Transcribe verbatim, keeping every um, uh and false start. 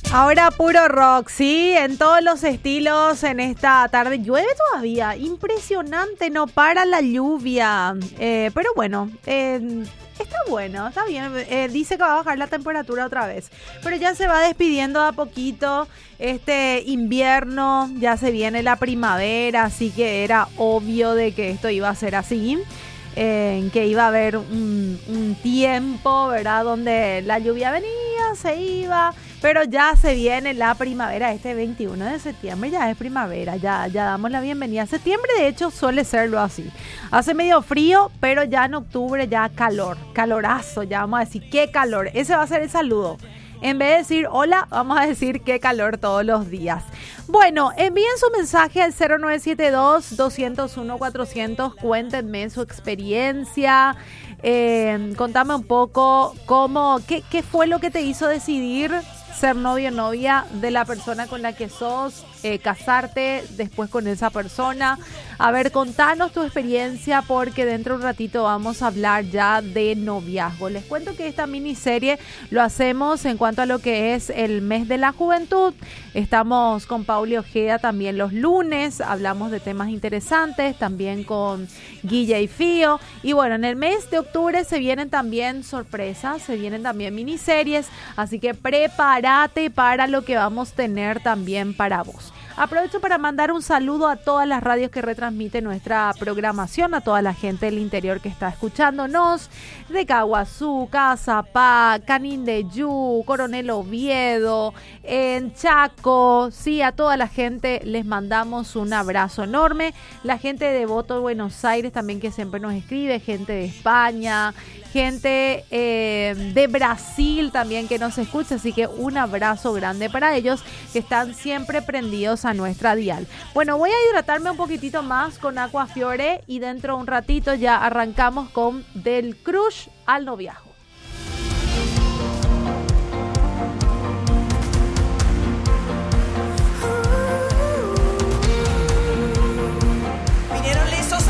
Ahora puro rock, ¿sí? En todos los estilos en esta tarde. Llueve todavía, impresionante, no para la lluvia. Eh, pero bueno, eh, está bueno, está bien. Eh, dice que va a bajar la temperatura otra vez. Pero ya se va despidiendo a poquito este invierno, ya se viene la primavera, así que era obvio de que esto iba a ser así. En que iba a haber un, un tiempo, ¿verdad? Donde la lluvia venía, se iba, pero ya se viene la primavera. Este veintiuno de septiembre ya es primavera, ya, ya damos la bienvenida. Septiembre, de hecho, suele serlo así. Hace medio frío, pero ya en octubre ya calor, calorazo, ya vamos a decir, qué calor. Ese va a ser el saludo. En vez de decir hola, vamos a decir qué calor todos los días. Bueno, envíen su mensaje al cero nueve siete dos, dos cero uno, cuatrocientos. Cuéntenme su experiencia. Eh, contame un poco cómo, qué, qué fue lo que te hizo decidir ser novio o novia de la persona con la que sos, eh, casarte después con esa persona. A ver, contanos tu experiencia porque dentro de un ratito vamos a hablar ya de noviazgo. Les cuento que esta miniserie lo hacemos en cuanto a lo que es el mes de la juventud. Estamos con Pauli Ojeda también los lunes, hablamos de temas interesantes, también con Guille y Fío. Y bueno, en el mes de octubre se vienen también sorpresas, se vienen también miniseries, así que prepárate para lo que vamos a tener también para vos. Aprovecho para mandar un saludo a todas las radios que retransmiten nuestra programación, a toda la gente del interior que está escuchándonos, de Caguazú, Cazapá, Canindeyú, Coronel Oviedo, en Chaco, sí, a toda la gente les mandamos un abrazo enorme. La gente de Devoto, Buenos Aires también que siempre nos escribe, gente de España, gente eh, de Brasil también que nos escucha, así que un abrazo grande para ellos que están siempre prendidos a nuestra dial. Bueno, voy a hidratarme un poquitito más con Aquafiore y dentro de un ratito ya arrancamos con Del Crush al Noviazgo.